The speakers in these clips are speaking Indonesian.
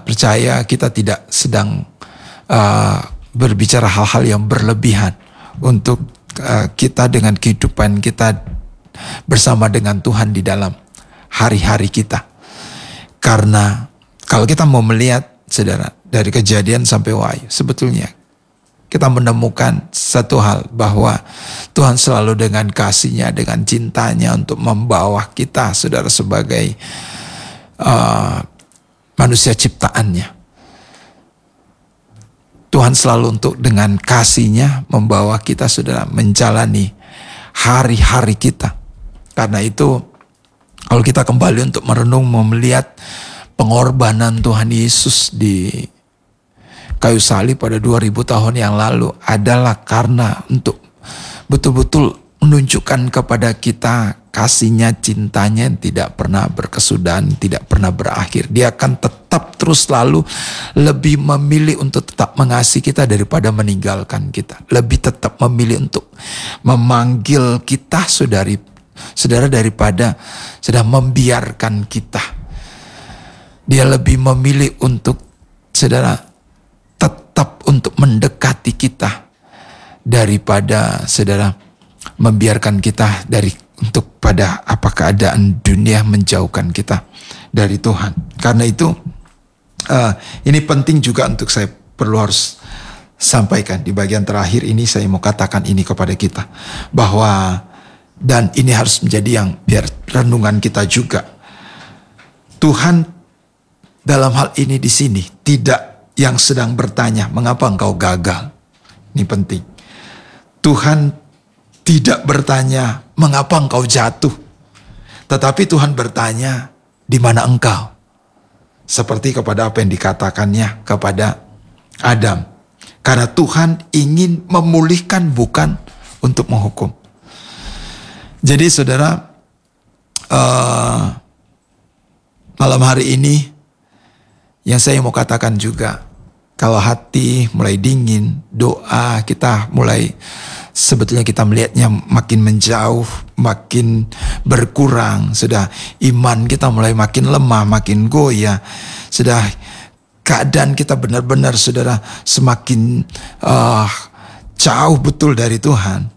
percaya kita tidak sedang berbicara hal-hal yang berlebihan untuk kita dengan kehidupan kita bersama dengan Tuhan di dalam hari-hari kita. Karena kalau kita mau melihat, saudara, dari Kejadian sampai Wahyu, sebetulnya kita menemukan satu hal, bahwa Tuhan selalu dengan kasih-Nya, dengan cintanya untuk membawa kita, saudara, sebagai manusia ciptaannya. Tuhan selalu untuk dengan kasih-Nya membawa kita, saudara, menjalani hari-hari kita. Karena itu, kalau kita kembali untuk merenung, melihat pengorbanan Tuhan Yesus di kayu salib pada 2000 tahun yang lalu adalah karena untuk betul-betul menunjukkan kepada kita kasih-Nya, cintanya yang tidak pernah berkesudahan, tidak pernah berakhir. Dia akan tetap terus selalu lebih memilih untuk tetap mengasihi kita daripada meninggalkan kita. Lebih tetap memilih untuk memanggil kita saudara daripada sudah membiarkan kita. Dia lebih memilih untuk, saudara, tetap untuk mendekati kita daripada, saudara, membiarkan kita untuk pada apa keadaan dunia menjauhkan kita dari Tuhan. Karena itu ini penting juga untuk saya perlu harus sampaikan di bagian terakhir ini. Saya mau katakan ini kepada kita, bahwa dan ini harus menjadi yang biar renungan kita juga. Tuhan dalam hal ini di sini tidak yang sedang bertanya, mengapa engkau gagal? Ini penting. Tuhan tidak bertanya, mengapa engkau jatuh? Tetapi Tuhan bertanya, di mana engkau? Seperti kepada apa yang dikatakannya kepada Adam. Karena Tuhan ingin memulihkan, bukan untuk menghukum. Jadi saudara, malam hari ini yang saya mau katakan juga, kalau hati mulai dingin, doa kita mulai, sebetulnya kita melihatnya makin menjauh, makin berkurang, sudah iman kita mulai makin lemah, makin goyah, sudah keadaan kita benar-benar, saudara, semakin jauh betul dari Tuhan.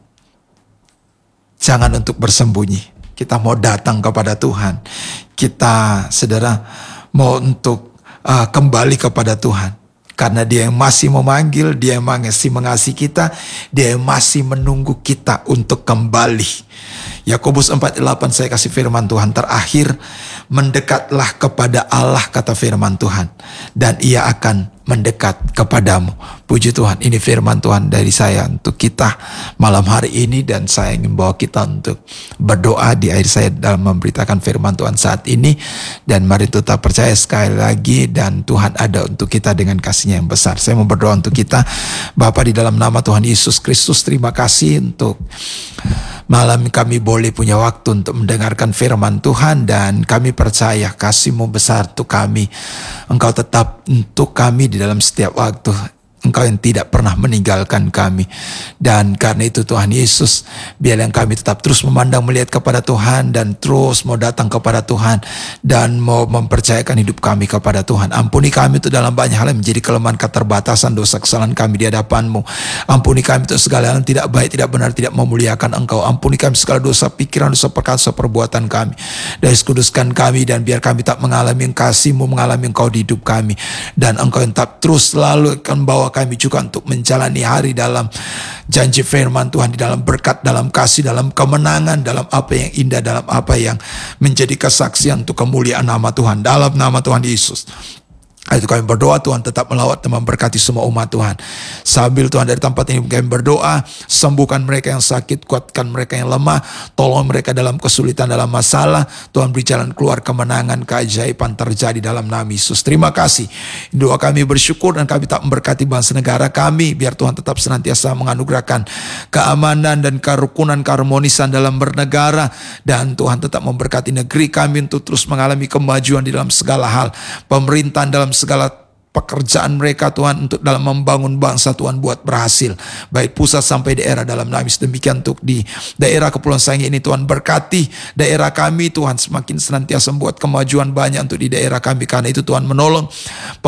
Jangan untuk bersembunyi. Kita mau datang kepada Tuhan. Kita, saudara, mau untuk kembali kepada Tuhan. Karena Dia yang masih memanggil, Dia yang masih mengasihi kita, Dia yang masih menunggu kita untuk kembali. Yakobus 4:8 saya kasih firman Tuhan terakhir, mendekatlah kepada Allah, kata firman Tuhan, dan Ia akan mendekat kepadamu. Puji Tuhan, ini firman Tuhan dari saya untuk kita malam hari ini, dan saya ingin bawa kita untuk berdoa di akhir saya dalam memberitakan firman Tuhan saat ini. Dan mari tetap percaya sekali lagi, dan Tuhan ada untuk kita dengan kasih-Nya yang besar. Saya mau berdoa untuk kita. Bapa, di dalam nama Tuhan Yesus Kristus, terima kasih untuk malam kami boleh punya waktu untuk mendengarkan firman Tuhan, dan kami percaya kasih-Mu besar untuk kami. Engkau tetap untuk kami di dalam setiap waktu. Engkau yang tidak pernah meninggalkan kami. Dan karena itu Tuhan Yesus, biarlah kami tetap terus memandang melihat kepada Tuhan, dan terus mau datang kepada Tuhan, dan mau mempercayakan hidup kami kepada Tuhan. Ampuni kami itu dalam banyak hal yang menjadi kelemahan, keterbatasan, dosa, kesalahan kami di hadapan-Mu. Ampuni kami itu segala hal yang tidak baik, tidak benar, tidak memuliakan Engkau. Ampuni kami segala dosa pikiran, dosa perkata, dosa perbuatan kami. Dan kuduskan kami, dan biar kami tak mengalami kasih-Mu, mengalami Engkau di hidup kami. Dan Engkau yang tak terus selalu akan bawa kami juga untuk menjalani hari dalam janji firman Tuhan, di dalam berkat, dalam kasih, dalam kemenangan, dalam apa yang indah, dalam apa yang menjadi kesaksian untuk kemuliaan nama Tuhan, dalam nama Tuhan Yesus. Itu kami berdoa, Tuhan tetap melawat dan memberkati semua umat Tuhan. Sambil Tuhan dari tempat ini kami berdoa, sembuhkan mereka yang sakit, kuatkan mereka yang lemah, tolong mereka dalam kesulitan, dalam masalah. Tuhan beri jalan keluar, kemenangan, keajaiban terjadi dalam nama Yesus. Terima kasih. Doa kami bersyukur, dan kami tak memberkati bangsa negara kami. Biar Tuhan tetap senantiasa menganugerahkan keamanan dan kerukunan, keharmonisan dalam bernegara. Dan Tuhan tetap memberkati negeri kami untuk terus mengalami kemajuan di dalam segala hal. Pemerintahan dalam segala pekerjaan mereka, Tuhan, untuk dalam membangun bangsa, Tuhan, buat berhasil, baik pusat sampai daerah dalam nama Yesus. Demikian untuk di daerah Kepulauan Sangihe ini, Tuhan, berkati daerah kami, Tuhan, semakin senantiasa membuat kemajuan banyak untuk di daerah kami. Karena itu Tuhan menolong